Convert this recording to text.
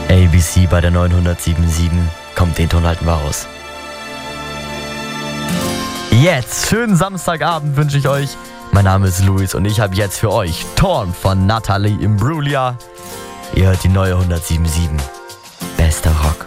ABC bei der 977. Kommt, den Ton halten wir aus. Jetzt, schönen Samstagabend wünsche ich euch. Mein Name ist Luis und ich habe jetzt für euch Torn von Natalie Imbruglia. Ihr hört die neue 177. Bester Rock.